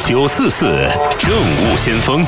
944政务先锋。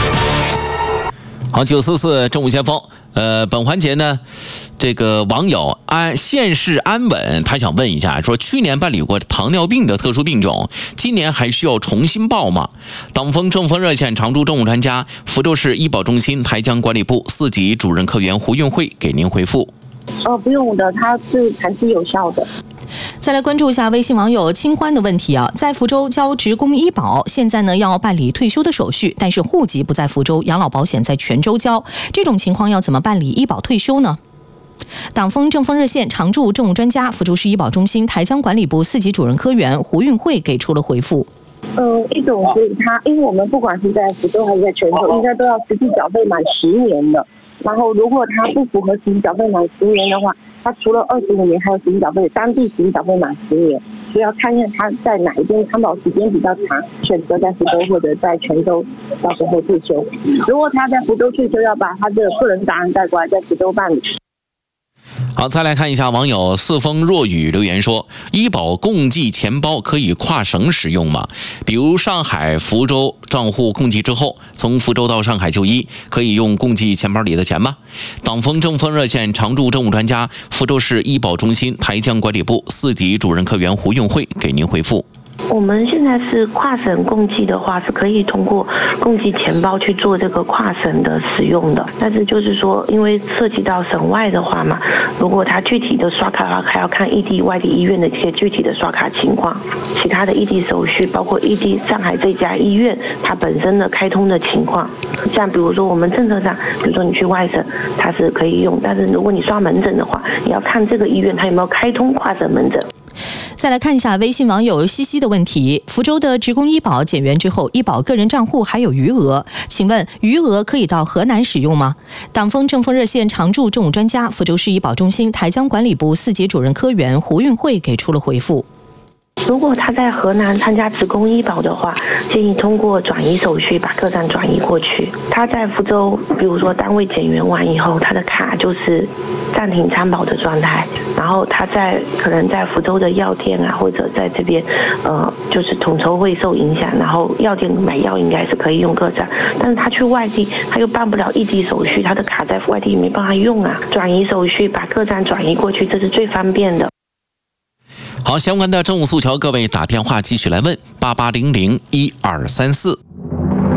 好，944政务先锋。本环节呢，这个网友县市安稳，他想问一下，说去年办理过糖尿病的特殊病种，今年还需要重新报吗？党风政风热线常驻政务专家、福州市医保中心台江管理部4级主任科员胡运慧给您回复。 不用的，它是长期有效的。 再来关注一下微信网友清欢的问题啊，在福州交职工医保，现在呢要办理退休的手续，但是户籍不在福州，养老保险在泉州交，这种情况要怎么办理医保退休呢？党风政风热线常驻政务专家、福州市医保中心台江管理部4级主任科员胡运慧给出了回复。 一种是他，因为我们不管是在福州还是在泉州，应该都要实际缴费满10年的。然后，如果他不符合实际缴费满10年的话，他除了25年，还有实际缴费当地实际缴费满10年，所以要看见他在哪一边参保时间比较长，选择在福州或者在泉州到时候退休。如果他在福州退休，要把他的个人档案带过来，在福州办理。 好，再来看一下网友四风若雨留言说，医保共济钱包可以跨省使用吗？比如上海、福州账户共济之后，从福州到上海就医，可以用共济钱包里的钱吗？党风政风热线常驻政务专家、福州市医保中心台江管理部4级主任科员胡运慧给您回复。 我们现在是跨省共济的话，是可以通过共济钱包去做这个跨省的使用的。但是就是说，因为涉及到省外的话嘛，如果它具体的刷卡的话，还要看异地、外地医院的一些具体的刷卡情况，其他的异地手续，包括异地上海这家医院它本身的开通的情况。像比如说我们政策上，比如说你去外省，它是可以用，但是如果你刷门诊的话，你要看这个医院它有没有开通跨省门诊。 再来看一下微信网友西西的问题，福州的职工医保减员之后，医保个人账户还有余额，请问余额可以到河南使用吗？党风政风热线常驻政务专家、福州市医保中心台江管理部4级主任科员胡运慧给出了回复。 如果他在河南参加职工医保的话，建议通过转移手续把个站转移过去。他在福州，比如说单位减员完以后，他的卡就是暂停参保的状态，然后他可能在福州的药店啊，或者在这边就是统筹会受影响，然后药店买药应该是可以用个站，但是他去外地他又办不了异地手续，他的卡在外地没办法用啊，转移手续把个站转移过去，这是最方便的。 好，相关的政务诉求，各位打电话继续来问88001234。